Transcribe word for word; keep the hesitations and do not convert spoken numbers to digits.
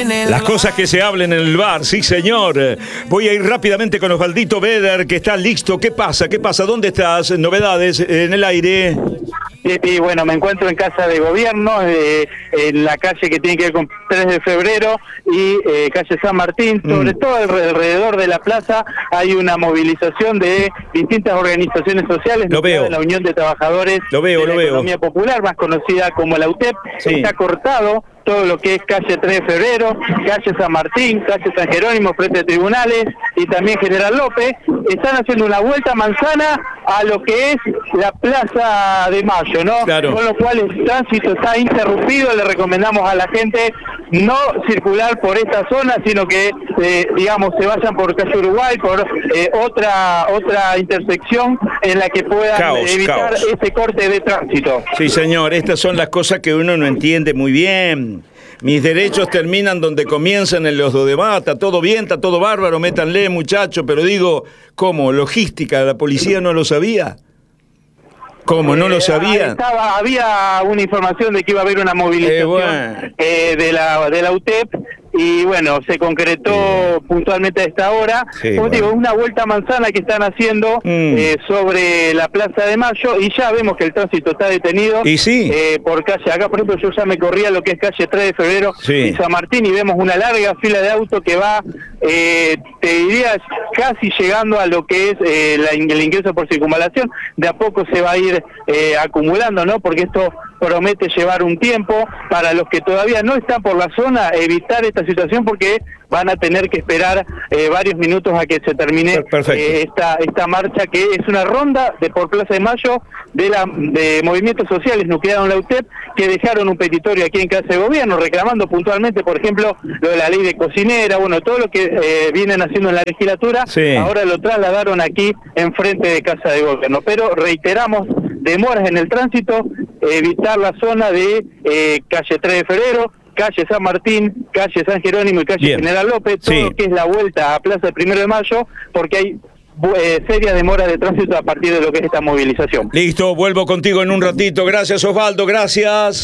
en el Las cosas que se hablen en el bar, sí señor. Voy a ir rápidamente con Osvaldito Beder, que está listo. ¿Qué pasa? ¿Qué pasa? ¿Dónde estás? Novedades en el aire. Sí, sí, bueno, me encuentro en Casa de Gobierno, eh, en la calle que tiene que ver con tres de febrero y eh, calle San Martín. Sobre Mm. todo alrededor de la plaza hay una movilización de distintas organizaciones sociales. Lo veo. La Unión de Trabajadores Lo veo, de la lo veo. Economía Popular, más conocida como la U T E P. Sí. Está cortado todo lo que es calle tres de febrero, calle San Martín, calle San Jerónimo, frente a tribunales y también General López. Están haciendo una vuelta a manzana a lo que es la Plaza de Mayo, ¿no? Claro. Con lo cual el tránsito está interrumpido. Le recomendamos a la gente no circular por esta zona, sino que, eh, digamos, se vayan por calle Uruguay, por eh, otra otra intersección en la que puedan Caos, evitar caos. ese corte de tránsito. Sí señor, estas son las cosas que uno no entiende muy bien. Mis derechos terminan donde comienzan en los demás. Está todo bien, está todo bárbaro, métanle muchachos, pero digo, ¿cómo? ¿Logística? ¿La policía no lo sabía? ¿Cómo? ¿No lo Eh, sabía? estaba, había una información de que iba a haber una movilización Eh, bueno. eh, de la de la U T E P y bueno, se concretó Eh. puntualmente a esta hora. Sí, Como bueno. digo, una vuelta a manzana que están haciendo Mm. eh, sobre la Plaza de Mayo y ya vemos que el tránsito está detenido. Y sí. eh, por calle, acá por ejemplo yo ya me corría lo que es calle tres de febrero Sí. y San Martín y vemos una larga fila de autos que va, eh, te diría, casi llegando a lo que es eh, la, el ingreso por circunvalación. De a poco se va a ir eh, acumulando, ¿no? Porque esto promete llevar un tiempo para los que todavía no están por la zona, evitar esta situación porque van a tener que esperar eh, varios minutos a que se termine Perfecto. eh, esta esta marcha, que es una ronda de por Plaza de Mayo de la de movimientos sociales nucleados en la U T E P, que dejaron un petitorio aquí en Casa de Gobierno reclamando puntualmente, por ejemplo, lo de la ley de cocinera, bueno, todo lo que eh, vienen haciendo en la legislatura. Sí. Ahora lo trasladaron aquí enfrente de Casa de Gobierno, pero reiteramos, demoras en el tránsito, evitar la zona de eh, calle tres de febrero, calle San Martín, calle San Jerónimo y calle Bien. General López, todo Sí. lo que es la vuelta a Plaza del Primero de Mayo, porque hay eh, serias demoras de tránsito a partir de lo que es esta movilización. Listo, vuelvo contigo en un ratito. Gracias Osvaldo, gracias.